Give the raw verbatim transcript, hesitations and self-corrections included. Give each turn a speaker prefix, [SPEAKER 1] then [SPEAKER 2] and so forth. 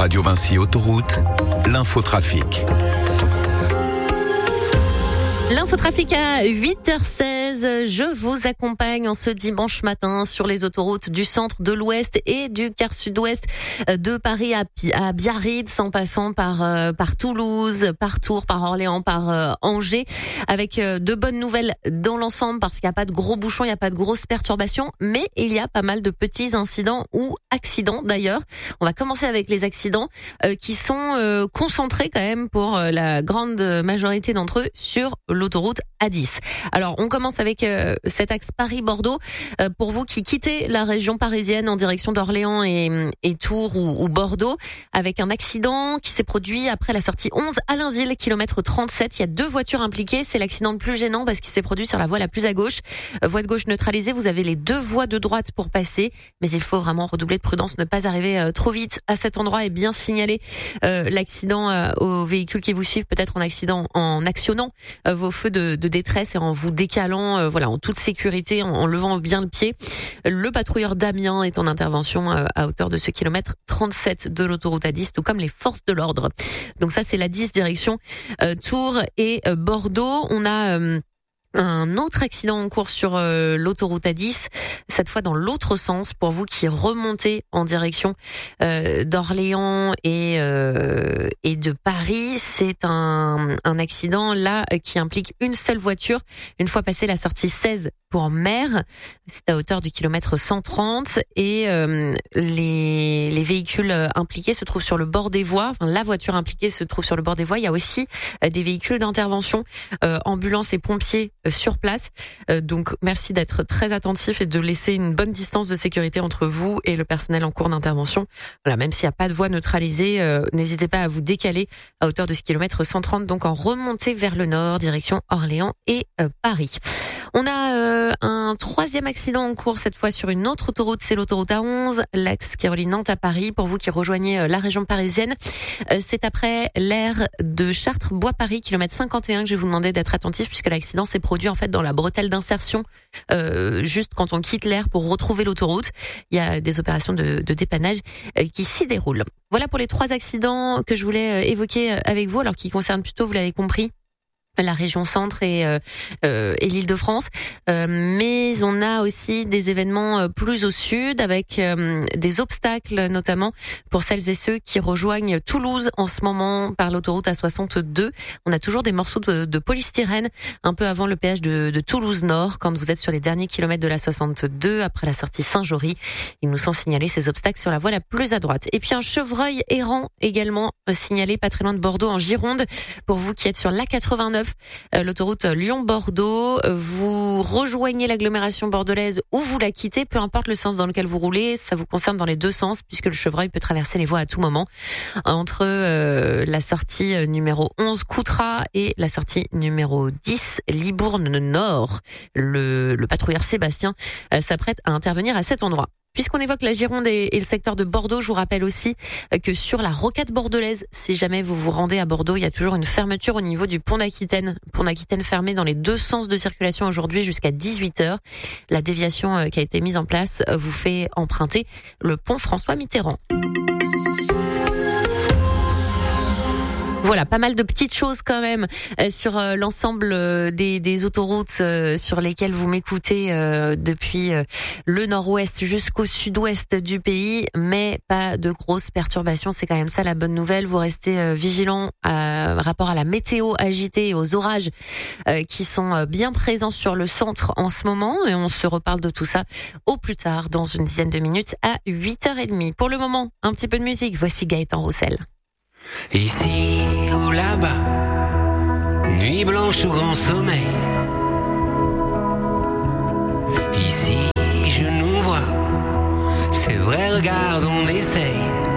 [SPEAKER 1] Radio Vinci Autoroute, l'infotrafic.
[SPEAKER 2] L'infotrafic à huit heures seize, je vous accompagne en ce dimanche matin sur les autoroutes du centre, de l'ouest et du quart sud-ouest de Paris à, à Biarritz, en passant par euh, par Toulouse, par Tours, par Orléans, par euh, Angers, avec euh, de bonnes nouvelles dans l'ensemble parce qu'il n'y a pas de gros bouchons, il n'y a pas de grosses perturbations, mais il y a pas mal de petits incidents ou accidents d'ailleurs. On va commencer avec les accidents euh, qui sont euh, concentrés quand même pour euh, la grande majorité d'entre eux sur l'autoroute A dix. Alors, on commence avec euh, cet axe Paris-Bordeaux. Euh, pour vous qui quittez la région parisienne en direction d'Orléans et, et Tours ou, ou Bordeaux, avec un accident qui s'est produit après la sortie onze Allainville, kilomètre trente-sept. Il y a deux voitures impliquées. C'est l'accident le plus gênant parce qu'il s'est produit sur la voie la plus à gauche. Euh, voie de gauche neutralisée, vous avez les deux voies de droite pour passer. Mais il faut vraiment redoubler de prudence, ne pas arriver euh, trop vite à cet endroit et bien signaler euh, l'accident euh, aux véhicules qui vous suivent, peut-être en accident, en actionnant euh, vos feux de, de détresse et en vous décalant, euh, voilà, en toute sécurité, en, en levant bien le pied. Le patrouilleur Damien est en intervention euh, à hauteur de ce kilomètre trente-sept de l'autoroute A dix, tout comme les forces de l'ordre. Donc ça, c'est la dix direction euh, Tours et euh, Bordeaux. On a euh, un autre accident en cours sur euh, l'autoroute A dix, cette fois dans l'autre sens, pour vous qui remontez en direction euh, d'Orléans et euh, et de Paris. C'est un, un accident là qui implique une seule voiture. Une fois passé la sortie seize pour Mer, c'est à hauteur du kilomètre cent trente et euh, les, les véhicules impliqués se trouvent sur le bord des voies. Enfin, la voiture impliquée se trouve sur le bord des voies. Il y a aussi euh, des véhicules d'intervention, euh, ambulances et pompiers euh, sur place. Euh, donc, merci d'être très attentif et de laisser une bonne distance de sécurité entre vous et le personnel en cours d'intervention. Voilà, même s'il n'y a pas de voie neutralisée, euh, n'hésitez pas à vous décaler à hauteur de ce kilomètre cent trente, donc en remontée vers le nord, direction Orléans et euh, Paris. On a euh, un troisième accident en cours, cette fois sur une autre autoroute, c'est l'autoroute A onze, l'axe qui relie Nantes à Paris. Pour vous qui rejoignez euh, la région parisienne, euh, c'est après l'aire de Chartres-Bois-Paris, kilomètre cinquante et un, que je vais vous demander d'être attentif, puisque l'accident s'est produit en fait dans la bretelle d'insertion, euh, juste quand on quitte l'aire pour retrouver l'autoroute. Il y a des opérations de, de dépannage euh, qui s'y déroulent. Voilà pour les trois accidents que je voulais euh, évoquer euh, avec vous, alors qui concernent plutôt, vous l'avez compris, la région centre et, euh, euh, et l'Île-de-France, euh, mais on a aussi des événements plus au sud avec euh, des obstacles, notamment pour celles et ceux qui rejoignent Toulouse en ce moment par l'autoroute A soixante-deux. On a toujours des morceaux de, de polystyrène un peu avant le péage de, de Toulouse Nord, quand vous êtes sur les derniers kilomètres de la soixante-deux après la sortie Saint-Jory. Ils nous sont signalés ces obstacles sur la voie la plus à droite. Et puis un chevreuil errant également signalé pas très loin de Bordeaux en Gironde. Pour vous qui êtes sur l'A quatre-vingt-neuf, l'autoroute Lyon-Bordeaux, vous rejoignez l'agglomération bordelaise ou vous la quittez, peu importe le sens dans lequel vous roulez, ça vous concerne dans les deux sens puisque le chevreuil peut traverser les voies à tout moment. Entre euh, la sortie numéro onze Coutras et la sortie numéro dix Libourne-Nord, le, le patrouilleur Sébastien euh, s'apprête à intervenir à cet endroit. Puisqu'on évoque la Gironde et, et le secteur de Bordeaux, je vous rappelle aussi que sur la rocade bordelaise, si jamais vous vous rendez à Bordeaux, il y a toujours une fermeture au niveau du pont d'Aquitaine. Pont d'Aquitaine fermé dans les deux sens de circulation aujourd'hui jusqu'à dix-huit heures. La déviation qui a été mise en place vous fait emprunter le pont François Mitterrand. Voilà, pas mal de petites choses quand même euh, sur euh, l'ensemble euh, des, des autoroutes euh, sur lesquelles vous m'écoutez euh, depuis euh, le nord-ouest jusqu'au sud-ouest du pays, mais pas de grosses perturbations. C'est quand même ça la bonne nouvelle. Vous restez euh, vigilants à rapport à la météo agitée et aux orages euh, qui sont euh, bien présents sur le centre en ce moment. Et on se reparle de tout ça au plus tard, dans une dizaine de minutes à huit heures trente. Pour le moment, un petit peu de musique. Voici Gaëtan Roussel.
[SPEAKER 3] Ici ou là-bas, nuit blanche ou grand sommeil. Ici je nous vois, c'est vrai, regarde, on essaye.